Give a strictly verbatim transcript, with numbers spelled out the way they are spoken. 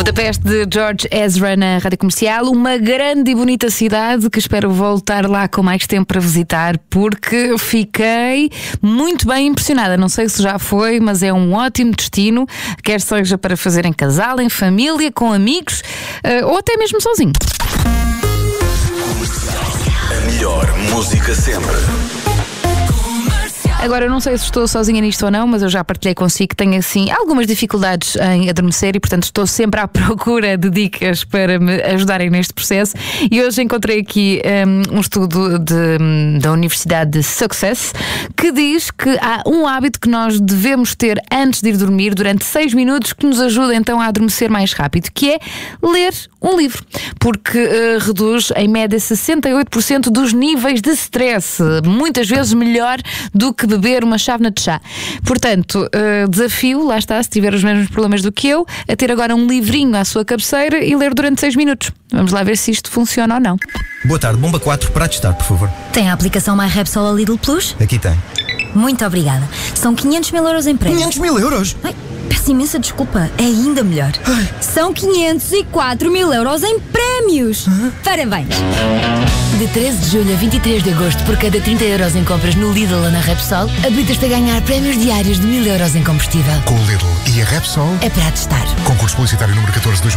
Budapeste de George Ezra na Rádio Comercial, uma grande e bonita cidade que espero voltar lá com mais tempo para visitar, porque fiquei muito bem impressionada. Não sei se já foi, mas é um ótimo destino, quer seja para fazer em casal, em família, com amigos ou até mesmo sozinho. A melhor música sempre. Agora, eu não sei se estou sozinha nisto ou não, mas eu já partilhei consigo que tenho assim algumas dificuldades em adormecer e, portanto, estou sempre à procura de dicas para me ajudarem neste processo. E hoje encontrei aqui um, um estudo de, da Universidade de Success que diz que há um hábito que nós devemos ter antes de ir dormir durante seis minutos que nos ajuda então a adormecer mais rápido, que é ler um livro, porque uh, reduz em média sessenta e oito por cento dos níveis de stress, muitas vezes melhor do que beber uma chávena de chá. Portanto, uh, desafio, lá está, se tiver os mesmos problemas do que eu, a ter agora um livrinho à sua cabeceira e ler durante seis minutos. Vamos lá ver se isto funciona ou não. Boa tarde, bomba quatro para testar, por favor. Tem a aplicação MyRepsol a Lidl Plus? Aqui tem. Muito obrigada. São quinhentos mil euros em prémios. quinhentos mil euros? Ai, peço imensa desculpa, é ainda melhor. Ai. São quinhentos e quatro mil euros em prémios. Hã? Parabéns. De treze de julho a vinte e três de agosto, por cada trinta euros em compras no Lidl ou na Repsol, habilitas-te a ganhar prémios diários de mil euros em combustível. Com o Lidl e a Repsol é para testar. Concurso publicitário número catorze de